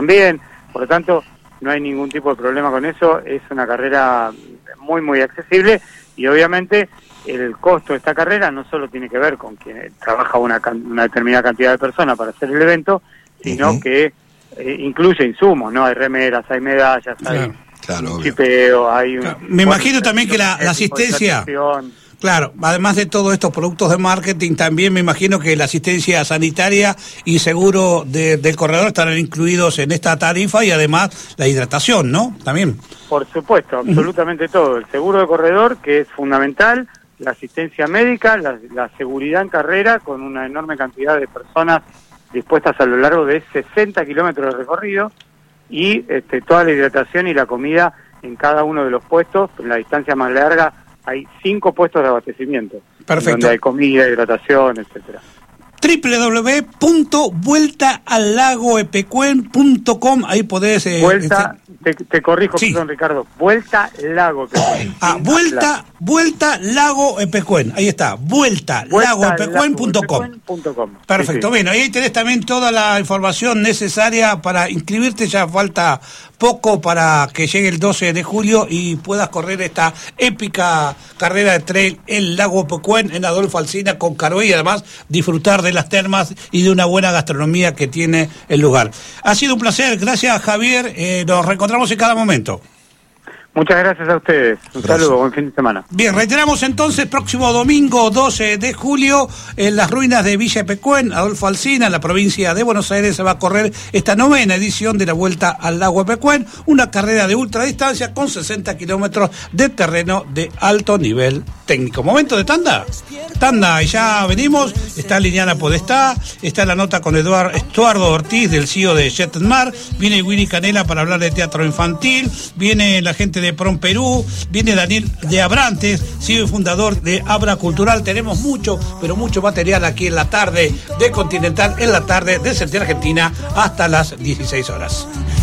también, por lo tanto no hay ningún tipo de problema con eso, es una carrera muy muy accesible y obviamente el costo de esta carrera no solo tiene que ver con que trabaja una determinada cantidad de personas para hacer el evento, sino que incluye insumos, ¿no? Hay remeras, hay medallas, hay chipeo, hay... Me imagino también que la asistencia... Claro, además de todos estos productos de marketing, también me imagino que la asistencia sanitaria y seguro del corredor estarán incluidos en esta tarifa y además la hidratación, ¿no? También. Por supuesto, absolutamente todo. El seguro de corredor, que es fundamental, la asistencia médica, la seguridad en carrera, con una enorme cantidad de personas dispuestas a lo largo de 60 kilómetros de recorrido, y toda la hidratación y la comida en cada uno de los puestos. En la distancia más larga hay 5 puestos de abastecimiento. Perfecto. Donde hay comida, hidratación, etcétera. www.vueltaalagoepecuen.com, ahí podés... te corrijo, perdón, Ricardo, Vuelta Lago Epecuen. Vuelta Lago Epecuen, ahí está, vueltalagoepecuen.com. Perfecto, bueno, ahí tenés también toda la información necesaria para inscribirte, ya falta poco para que llegue el 12 de julio y puedas correr esta épica carrera de trail en Lago Epecuen, en Adolfo Alsina, con Caroe, y además disfrutar de las termas y de una buena gastronomía que tiene el lugar. Ha sido un placer, gracias Javier, nos reencontramos en cada momento. Muchas gracias a ustedes. Un saludo, buen fin de semana. Bien, reiteramos entonces, próximo domingo 12 de julio, en las ruinas de Villa Epecuen, Adolfo Alsina, en la provincia de Buenos Aires, se va a correr esta 9ª edición de la Vuelta al Lago Epecuen, una carrera de ultradistancia con 60 kilómetros de terreno de alto nivel técnico. Momento de tanda, y ya venimos. Está Liliana Podestá, está la nota con Estuardo Ortiz, del CEO de Jetmar, viene Winnie Canela para hablar de teatro infantil, viene la gente de Prom Perú, viene Daniel de Abrantes, CEO y fundador de Abra Cultural. Tenemos mucho, pero mucho material aquí en la tarde de Continental, en la tarde de Central Argentina, hasta las 16 horas.